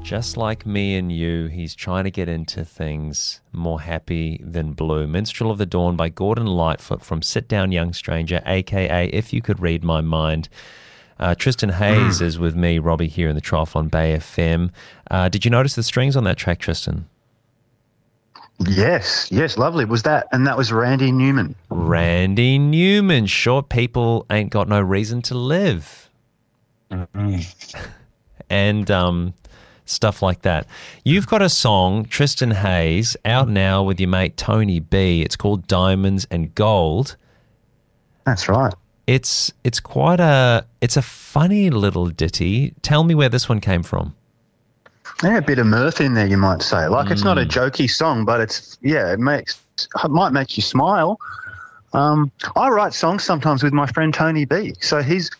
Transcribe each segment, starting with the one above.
Just like me and you, he's trying to get into things more happy than blue. Minstrel of the Dawn by Gordon Lightfoot from Sit Down Young Stranger, a.k.a. If You Could Read My Mind. Tristan Hayes is with me, Robbie, here in the Trough on Bay FM. Did you notice the strings on that track, Tristan? Yes, lovely. Was that? And that was Randy Newman. Randy Newman. Short people ain't got no reason to live. And stuff like that. You've got a song, Tristan Hayes, out now with your mate Tony B. It's called Diamonds and Gold. That's right. It's a funny little ditty. Tell me where this one came from. Yeah, a bit of mirth in there, you might say. Like, it's not a jokey song, but it might make you smile. I write songs sometimes with my friend Tony B. So he's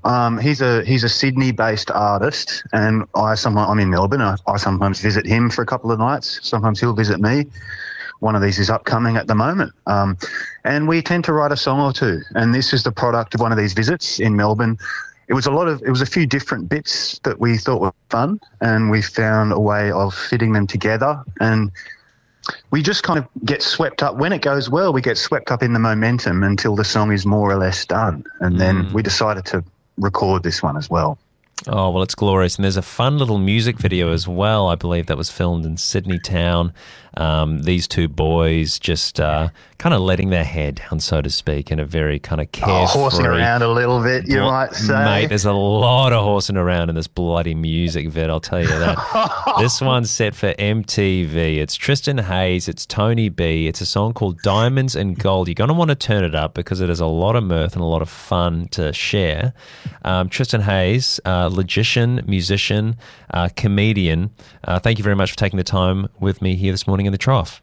a Sydney-based artist, and I'm in Melbourne. I sometimes visit him for a couple of nights. Sometimes he'll visit me. One of these is upcoming at the moment. And we tend to write a song or two. And this is the product of one of these visits in Melbourne. It was a few different bits that we thought were fun, and we found a way of fitting them together. And we just kind of get swept up. When it goes well, we get swept up in the momentum until the song is more or less done. And then we decided to record this one as well. Oh, well, it's glorious. And there's a fun little music video as well, I believe, that was filmed in Sydney town. These two boys just kind of letting their hair down, so to speak, in a very kind of carefree... horsing around a little bit, you might say. Mate, there's a lot of horsing around in this bloody music vid, I'll tell you that. This one's set for MTV. It's Tristan Hayes, it's Tony B. It's a song called Diamonds and Gold. You're going to want to turn it up because it is a lot of mirth and a lot of fun to share. Tristan Hayes, logician, musician, comedian. Thank you very much for taking the time with me here this morning in the Trough.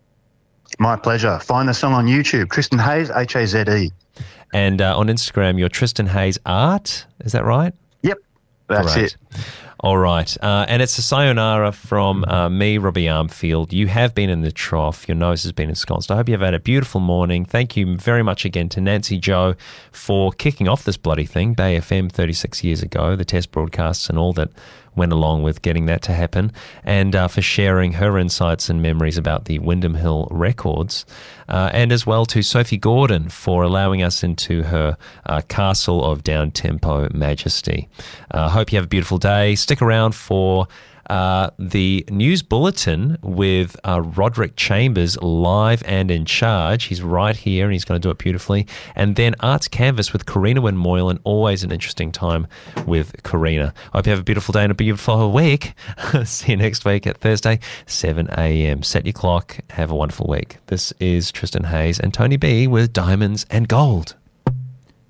My pleasure. Find the song on YouTube, Tristan Hayes, H-A-Z-E. And on Instagram, you're Tristan Hayes Art. Is that right? Yep, that's Great. it. All right. And it's a sayonara from me, Robbie Armfield. You have been in the Trough. Your nose has been ensconced. I hope you've had a beautiful morning. Thank you very much again to Nancy Joe for kicking off this bloody thing, Bay FM 36 years ago, the test broadcasts and all that went along with getting that to happen, and for sharing her insights and memories about the Wyndham Hill records, and as well to Sophie Gordon for allowing us into her castle of down-tempo majesty. Hope you have a beautiful day. Stick around for the news bulletin with Roderick Chambers live and in charge. He's right here and he's going to do it beautifully. And then Arts Canvas with Karina Wynn Moylan. Always an interesting time with Karina. I hope you have a beautiful day and a beautiful week. See you next week at Thursday, 7 a.m. Set your clock. Have a wonderful week. This is Tristan Hayes and Tony B with Diamonds and Gold.